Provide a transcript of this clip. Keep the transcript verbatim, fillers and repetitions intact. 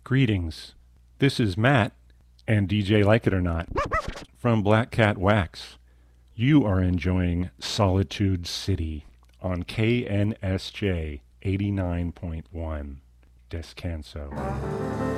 Greetings. This is Matt and D J Like It or Not from Black Cat Wax. You are enjoying Solitude City on K N S J eighty-nine point one Descanso.